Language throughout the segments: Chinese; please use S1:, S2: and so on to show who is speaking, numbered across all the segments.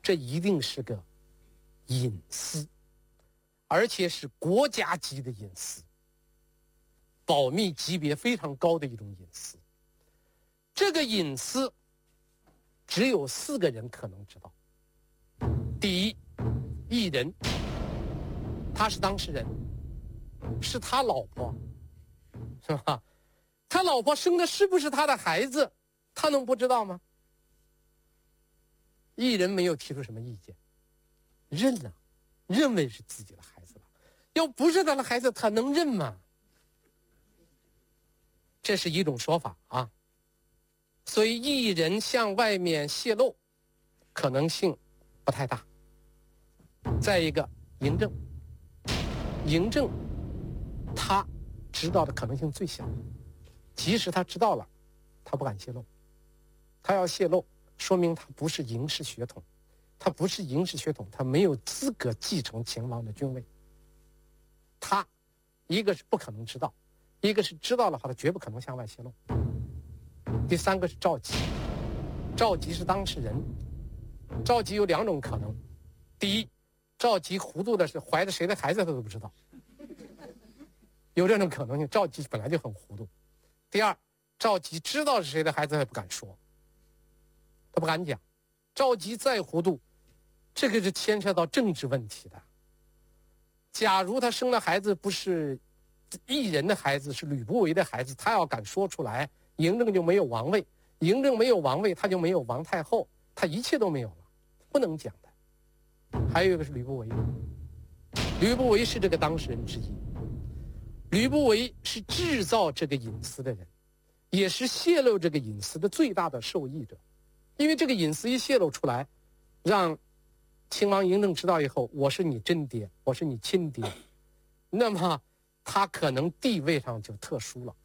S1: 这一定是个隐私，而且是国家级的隐私，保密级别非常高的一种隐私。这个隐私只有4个人可能知道。第一，艺人，他是当事人，是他老婆，是吧？他老婆生的是不是他的孩子，他能不知道吗？艺人没有提出什么意见，认了，认为是自己的孩子了。要不是他的孩子，他能认吗？这是一种说法啊。所以艺人向外面泄露可能性不太大。再一个，嬴政他知道的可能性最小，即使他知道了，他不敢泄露。他要泄露，说明他不是嬴氏血统，他没有资格继承秦王的君位。他一个是不可能知道，一个是知道的话，他绝不可能向外泄露。第3个是赵佶，赵佶是当事人，赵佶有2种可能：第一，赵佶糊涂的是怀着谁的孩子他都不知道，有这种可能性，赵佶本来就很糊涂；第二，赵佶知道是谁的孩子他也不敢说，他不敢讲。赵佶再糊涂，这个是牵涉到政治问题的。假如他生的孩子不是艺人的孩子，是吕不韦的孩子，他要敢说出来，嬴政就没有王位，嬴政没有王位，他就没有王太后，他一切都没有了，不能讲的。还有一个是吕不韦，吕不韦是这个当事人之一，吕不韦是制造这个隐私的人，也是泄露这个隐私的最大的受益者。因为这个隐私一泄露出来，让秦王嬴政知道以后，我是你真爹，我是你亲爹，那么他可能地位上就特殊了。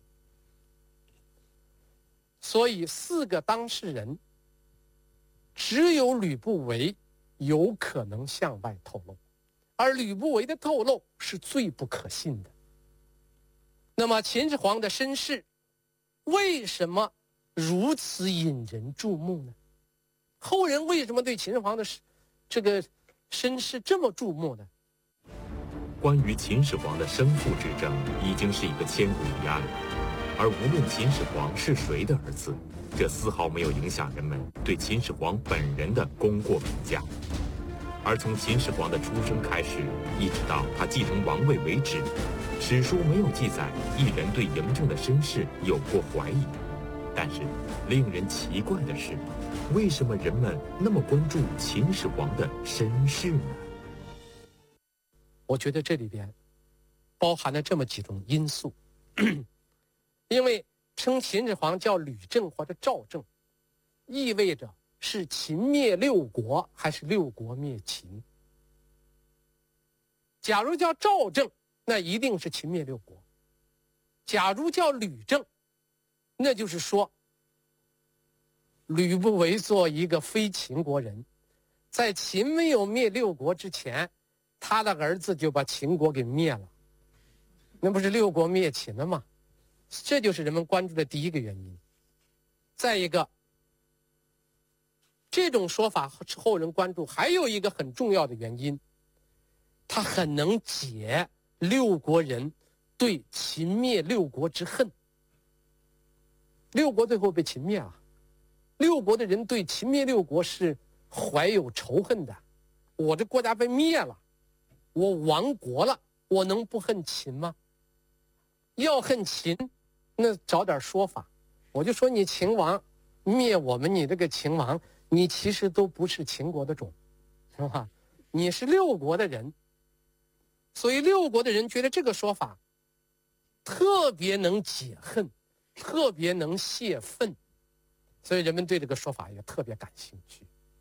S1: 所以4个当事人，只有吕不韦有可能向外透露，而吕不韦的透露是最不可信的。那么秦始皇的身世为什么如此引人注目呢？后人为什么对秦始皇的这个身世这么注目呢？
S2: 关于秦始皇的生父之争已经是一个千古疑案了，而无论秦始皇是谁的儿子，这丝毫没有影响人们对秦始皇本人的功过评价。而从秦始皇的出生开始，一直到他继承王位为止，史书没有记载一人对嬴政的身世有过怀疑。但是令人奇怪的是，为什么人们那么关注秦始皇的身世呢？
S1: 我觉得这里边包含了这么几种因素。因为称秦始皇叫吕政或者赵政，意味着是秦灭6国还是6国灭秦。假如叫赵政，那一定是秦灭6国；假如叫吕政，那就是说吕不韦做一个非秦国人，在秦没有灭6国之前，他的儿子就把秦国给灭了，那不是6国灭秦了吗？这就是人们关注的第一个原因。再一个，这种说法后人关注还有一个很重要的原因，他很能解6国人对秦灭6国之恨。6国最后被秦灭了，6国的人对秦灭6国是怀有仇恨的。我这国家被灭了，我亡国了，我能不恨秦吗？要恨秦，那找点说法。我就说你秦王灭我们，你这个秦王，你其实都不是秦国的种，是吧？你是6国的人。所以6国的人觉得这个说法特别能解恨，特别能泄愤，所以人们对这个说法也特别感兴趣。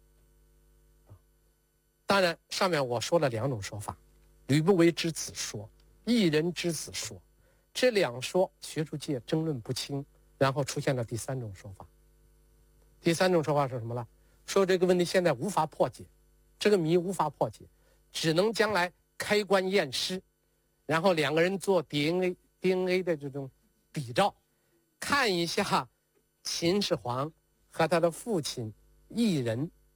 S1: 当然上面我说了2种说法，吕不韦之子说，一人之子说，这2说学术界争论不清，然后出现了第3种说法。第3种说法是什么呢？说这个问题现在无法破解，这个谜无法破解，只能将来开棺验尸，然后2个人做 DNA 的这种比照，看一下秦始皇和他的父亲异人